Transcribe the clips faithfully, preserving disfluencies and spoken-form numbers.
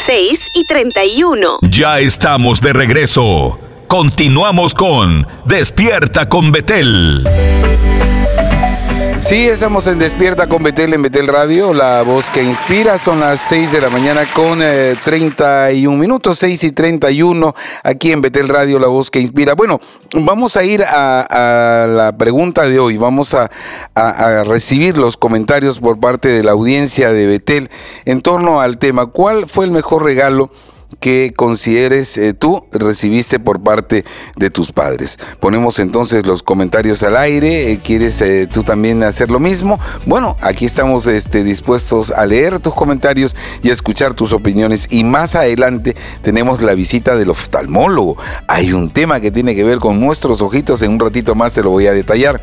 seis y treinta y uno. Ya estamos de regreso. Continuamos con Despierta con Betel. Sí, estamos en Despierta con Betel en Betel Radio, la voz que inspira. Son las seis de la mañana con eh, treinta y un minutos, seis y treinta y uno, aquí en Betel Radio, la voz que inspira. Bueno, vamos a ir a, a la pregunta de hoy. Vamos a, a, a recibir los comentarios por parte de la audiencia de Betel en torno al tema: ¿cuál fue el mejor regalo que consideres eh, tú recibiste por parte de tus padres? Ponemos entonces los comentarios al aire. Eh, ¿Quieres eh, tú también hacer lo mismo? Bueno, aquí estamos este, dispuestos a leer tus comentarios y a escuchar tus opiniones. Y más adelante tenemos la visita del oftalmólogo. Hay un tema que tiene que ver con nuestros ojitos. En un ratito más te lo voy a detallar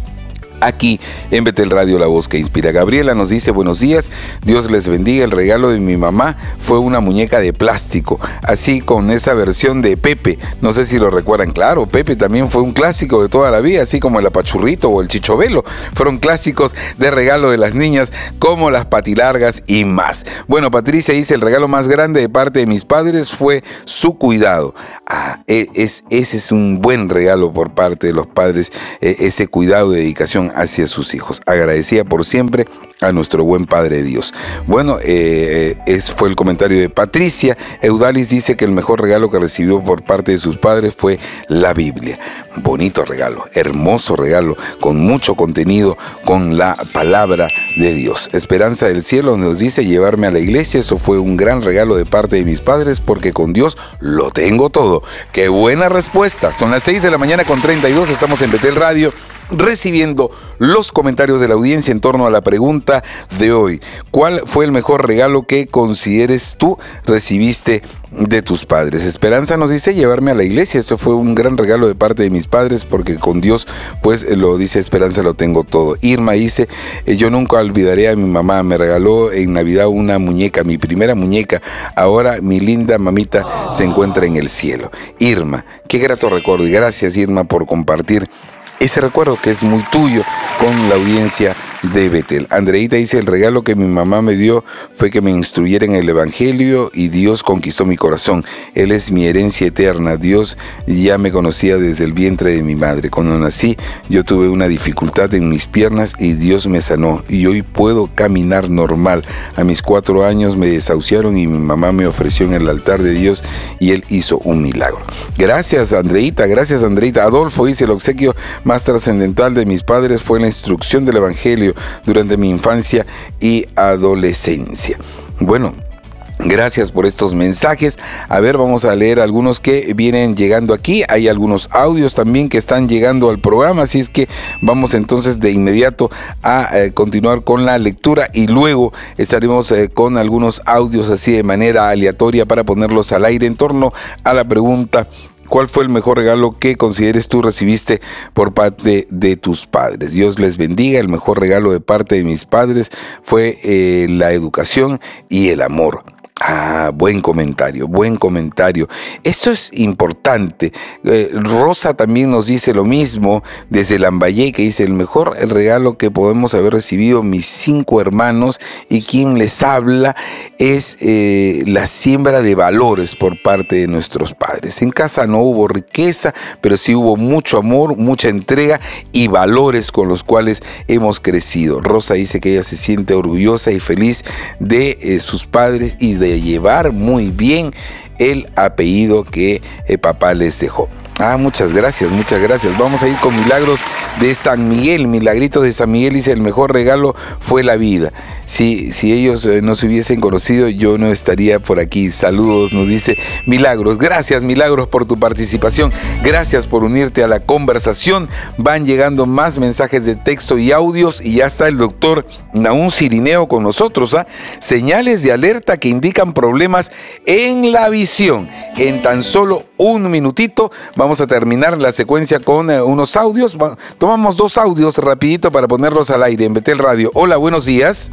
aquí en Betel Radio, la voz que inspira. Gabriela nos dice: buenos días, Dios les bendiga. El regalo de mi mamá fue una muñeca de plástico, así con esa versión de Pepe. No sé si lo recuerdan. Claro, Pepe también fue un clásico de toda la vida, así como el Apachurrito o el Chichovelo. Fueron clásicos de regalo de las niñas, como las patilargas y más. Bueno, Patricia dice: el regalo más grande de parte de mis padres fue su cuidado. Ah, es, ese es un buen regalo por parte de los padres, ese cuidado y dedicación hacia sus hijos. Agradecida por siempre a nuestro buen Padre Dios. Bueno, eh, ese fue el comentario de Patricia. Eudalis dice que el mejor regalo que recibió por parte de sus padres fue la Biblia. Bonito regalo, hermoso regalo, con mucho contenido, con la palabra de Dios. Esperanza del Cielo nos dice: llevarme a la iglesia, eso fue un gran regalo de parte de mis padres, porque con Dios lo tengo todo. ¡Qué buena respuesta! Son las seis de la mañana con treinta y dos, estamos en Betel Radio, recibiendo los comentarios de la audiencia en torno a la pregunta de hoy: ¿cuál fue el mejor regalo que consideres tú recibiste de tus padres? Esperanza nos dice: llevarme a la iglesia, eso fue un gran regalo de parte de mis padres, porque con Dios, pues lo dice Esperanza, lo tengo todo. Irma dice: yo nunca olvidaré a mi mamá, me regaló en Navidad una muñeca, mi primera muñeca, ahora mi linda mamita se encuentra en el cielo. Irma, qué grato recuerdo, y gracias, Irma, por compartir ese recuerdo que es muy tuyo con la audiencia de Betel. Andreita dice: el regalo que mi mamá me dio fue que me instruyera en el Evangelio, y Dios conquistó mi corazón. Él es mi herencia eterna. Dios ya me conocía desde el vientre de mi madre. Cuando nací, yo tuve una dificultad en mis piernas y Dios me sanó, y hoy puedo caminar normal. A mis cuatro años me desahuciaron y mi mamá me ofreció en el altar de Dios, y Él hizo un milagro. Gracias, Andreita, gracias, Andreita. Adolfo dice: el obsequio más trascendental de mis padres fue la instrucción del Evangelio durante mi infancia y adolescencia. Bueno, gracias por estos mensajes. A ver, vamos a leer algunos que vienen llegando aquí. Hay algunos audios también que están llegando al programa, así es que vamos entonces de inmediato a eh, continuar con la lectura, y luego estaremos eh, con algunos audios así de manera aleatoria para ponerlos al aire en torno a la pregunta: ¿cuál fue el mejor regalo que consideres tú recibiste por parte de tus padres? Dios les bendiga. El mejor regalo de parte de mis padres fue eh, la educación y el amor. Ah, buen comentario, buen comentario. Esto es importante. Eh, Rosa también nos dice lo mismo desde Lambaye, que dice: el mejor el regalo que podemos haber recibido mis cinco hermanos y quien les habla es eh, la siembra de valores por parte de nuestros padres. En casa no hubo riqueza, pero sí hubo mucho amor, mucha entrega y valores con los cuales hemos crecido. Rosa dice que ella se siente orgullosa y feliz de eh, sus padres y de llevar muy bien el apellido que eh, papá les dejó. Ah, muchas gracias, muchas gracias. Vamos a ir con Milagros de San Miguel. Milagrito de San Miguel dice: el mejor regalo fue la vida. Si, si ellos eh, no se hubiesen conocido, yo no estaría por aquí. Saludos, nos dice Milagros. Gracias, Milagros, por tu participación. Gracias por unirte a la conversación. Van llegando más mensajes de texto y audios, y ya está el doctor Nahum Cirineo con nosotros. ¿ah? Señales de alerta que indican problemas en la visión. En tan solo un minutito vamos a terminar la secuencia con eh, unos audios. Tomamos dos audios rapidito para ponerlos al aire en Betel Radio. Hola, buenos días.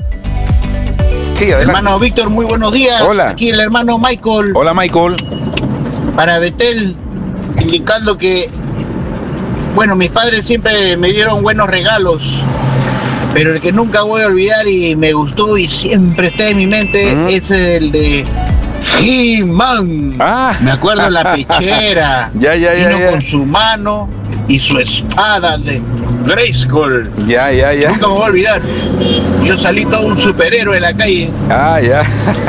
Sí, adelante. Hermano Víctor, muy buenos días. Hola. Aquí el hermano Michael. Hola, Michael. Para Betel, indicando que, bueno, mis padres siempre me dieron buenos regalos, pero el que nunca voy a olvidar y me gustó y siempre está en mi mente, uh-huh, es el de He-Man. Ah. Me acuerdo la pechera. Ya, ya, ya, Vino ya. con su mano y su espada de Grayskull. Ya, ya, ya. Nunca me voy a olvidar. Yo salí todo un superhéroe en la calle. Ah, ya.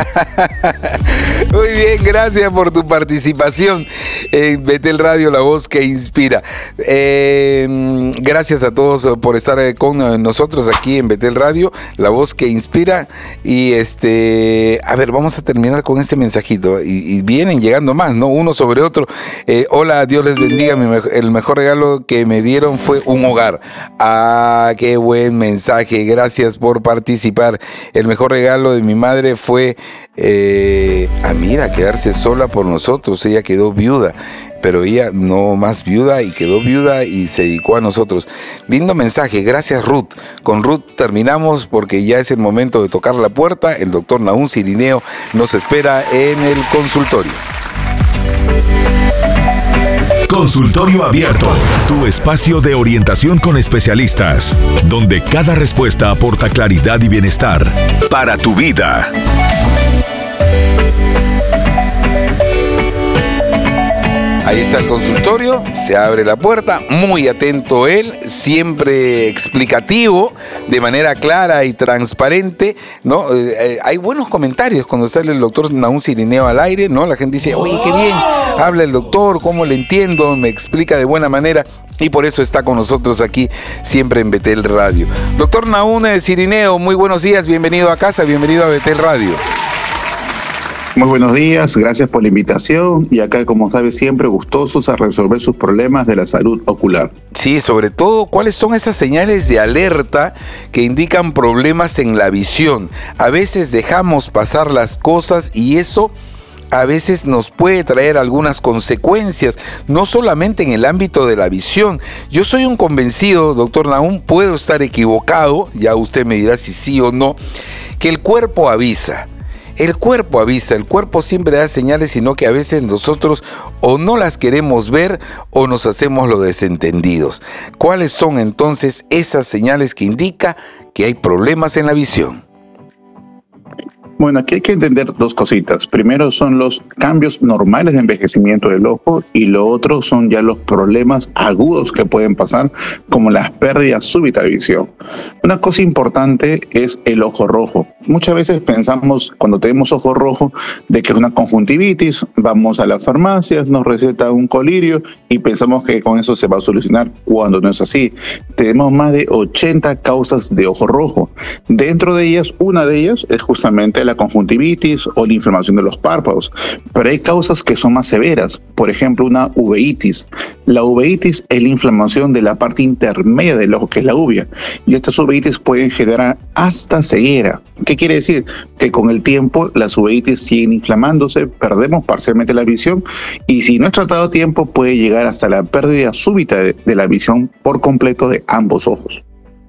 Muy bien, gracias por tu participación en Betel Radio, la voz que inspira. Eh, gracias a todos por estar con nosotros aquí en Betel Radio, la voz que inspira. Y este, a ver, vamos a terminar con este mensajito. Y, y vienen llegando más, ¿no? Uno sobre otro. Eh, hola, Dios les bendiga. Mi me- el mejor regalo que me dieron fue un hogar. Ah, qué buen mensaje. Gracias por participar. El mejor regalo de mi madre fue, eh, ah, mira, quedarse sola por nosotros. Ella quedó viuda, pero ella no más viuda y quedó viuda y se dedicó a nosotros. Lindo mensaje. Gracias, Ruth. Con Ruth terminamos porque ya es el momento de tocar la puerta. El doctor Nahum Cirineo nos espera en el consultorio. Consultorio Abierto, tu espacio de orientación con especialistas, donde cada respuesta aporta claridad y bienestar para tu vida. Ahí está el consultorio, se abre la puerta, muy atento él, siempre explicativo, de manera clara y transparente, ¿no? Eh, eh, hay buenos comentarios cuando sale el doctor Nahum Cirineo al aire, ¿no? La gente dice, oye, qué bien, habla el doctor, cómo le entiendo, me explica de buena manera, y por eso está con nosotros aquí, siempre en Betel Radio. Doctor Nahum Cirineo, muy buenos días, bienvenido a casa, bienvenido a Betel Radio. Muy buenos días, gracias por la invitación y acá, como sabes, siempre gustosos a resolver sus problemas de la salud ocular. Sí, sobre todo, ¿cuáles son esas señales de alerta que indican problemas en la visión? A veces dejamos pasar las cosas y eso a veces nos puede traer algunas consecuencias, no solamente en el ámbito de la visión. Yo soy un convencido, doctor Nahum, puedo estar equivocado, ya usted me dirá si sí o no, que el cuerpo avisa. El cuerpo avisa, el cuerpo siempre da señales, sino que a veces nosotros o no las queremos ver o nos hacemos los desentendidos. ¿Cuáles son entonces esas señales que indican que hay problemas en la visión? Bueno, aquí hay que entender dos cositas. Primero son los cambios normales de envejecimiento del ojo y lo otro son ya los problemas agudos que pueden pasar, como las pérdidas súbitas de visión. Una cosa importante es el ojo rojo. Muchas veces pensamos, cuando tenemos ojo rojo, de que es una conjuntivitis, vamos a las farmacias, nos receta un colirio y pensamos que con eso se va a solucionar, cuando no es así. Tenemos más de ochenta causas de ojo rojo. Dentro de ellas, una de ellas es justamente la conjuntivitis o la inflamación de los párpados, pero hay causas que son más severas, por ejemplo una uveitis. La uveitis es la inflamación de la parte intermedia del ojo, que es la uvea, y estas uveitis pueden generar hasta ceguera. ¿Qué quiere decir? Que con el tiempo las uveitis siguen inflamándose, perdemos parcialmente la visión y si no es tratado a tiempo puede llegar hasta la pérdida súbita de, de la visión por completo de ambos ojos.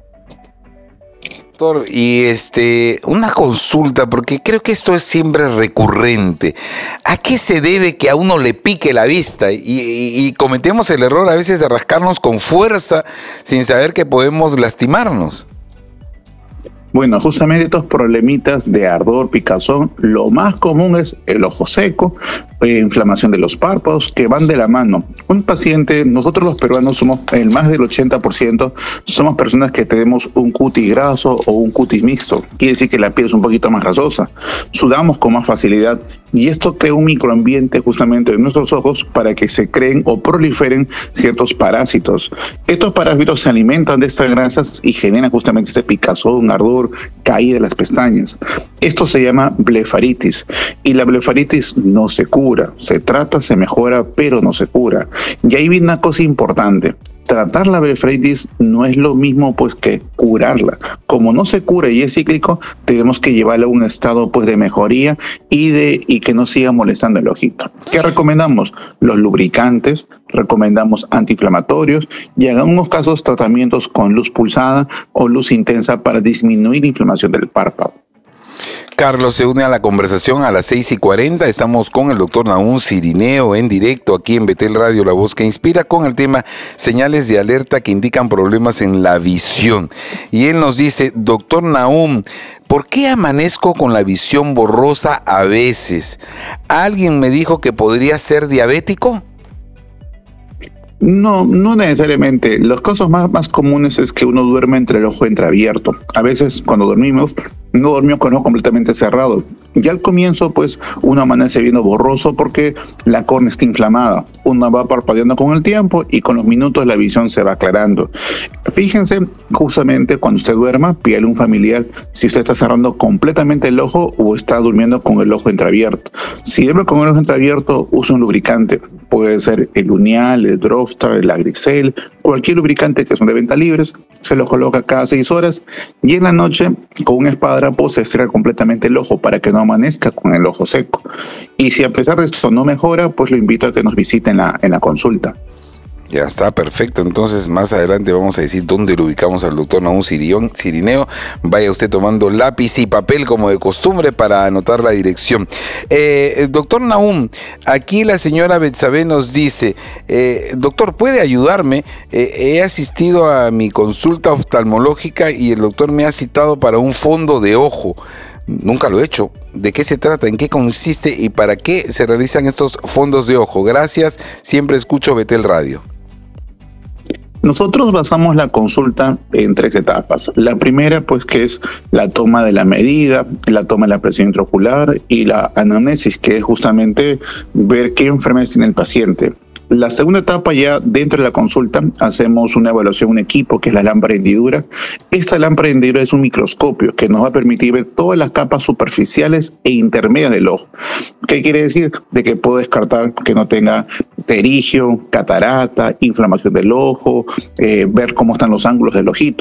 Doctor, y este, una consulta, porque creo que esto es siempre recurrente. ¿A qué se debe que a uno le pique la vista? Y, y, y cometemos el error a veces de rascarnos con fuerza sin saber que podemos lastimarnos. Bueno, justamente estos problemitas de ardor, picazón, lo más común es el ojo seco, eh, inflamación de los párpados, que van de la mano. Un paciente, nosotros los peruanos somos, el más del ochenta por ciento, somos personas que tenemos un cutis graso o un cutis mixto. Quiere decir que la piel es un poquito más grasosa. Sudamos con más facilidad y esto crea un microambiente justamente en nuestros ojos para que se creen o proliferen ciertos parásitos. Estos parásitos se alimentan de estas grasas y generan justamente este picazón, ardor, caída de las pestañas. Esto se llama blefaritis y la blefaritis no se cura, se trata, se mejora, pero no se cura. Y ahí viene una cosa importante. Tratar la blefaritis no es lo mismo pues que curarla. Como no se cura y es cíclico, tenemos que llevarla a un estado pues de mejoría y de y que no siga molestando el ojito. ¿Qué recomendamos? Los lubricantes, recomendamos antiinflamatorios y en algunos casos tratamientos con luz pulsada o luz intensa para disminuir la inflamación del párpado. Carlos se une a la conversación a las seis y cuarenta. Estamos con el doctor Nahum Cirineo en directo aquí en Betel Radio, la voz que inspira, con el tema señales de alerta que indican problemas en la visión. Y él nos dice, doctor Nahum, ¿por qué amanezco con la visión borrosa a veces? ¿Alguien me dijo que podría ser diabético? No, no necesariamente. Los casos más, más comunes es que uno duerme entre el ojo entreabierto. A veces cuando dormimos, no dormimos con el ojo completamente cerrado. Y al comienzo, pues, uno amanece viendo borroso porque la córnea está inflamada. Uno va parpadeando con el tiempo y con los minutos la visión se va aclarando. Fíjense, justamente cuando usted duerma, pídale a un familiar si usted está cerrando completamente el ojo o está durmiendo con el ojo entreabierto. Si duerme con el ojo entreabierto, use un lubricante. Puede ser el Unial, el Dropstar, el Agricel, cualquier lubricante que son de venta libres, se lo coloca cada seis horas y en la noche con un espadadrapo se cierra completamente el ojo para que no amanezca con el ojo seco. Y si a pesar de esto no mejora, pues lo invito a que nos visite en la, en la consulta. Ya está, perfecto. Entonces, más adelante vamos a decir dónde lo ubicamos al doctor Nahum Cirineo. Vaya usted tomando lápiz y papel como de costumbre para anotar la dirección. Eh, doctor Nahum, aquí la señora Betsabe nos dice, eh, doctor, ¿puede ayudarme? Eh, he asistido a mi consulta oftalmológica y el doctor me ha citado para un fondo de ojo. Nunca lo he hecho. ¿De qué se trata? ¿En qué consiste? ¿Y para qué se realizan estos fondos de ojo? Gracias. Siempre escucho Betel Radio. Nosotros basamos la consulta en tres etapas. La primera, pues, que es la toma de la medida, la toma de la presión intraocular y la anamnesis, que es justamente ver qué enfermedades tiene el paciente. La segunda etapa, ya dentro de la consulta, hacemos una evaluación, un equipo que es la lámpara de hendidura. Esta lámpara de hendidura es un microscopio que nos va a permitir ver todas las capas superficiales e intermedias del ojo. ¿Qué quiere decir? De que puedo descartar que no tenga pterigio, catarata, inflamación del ojo, eh, ver cómo están los ángulos del ojito.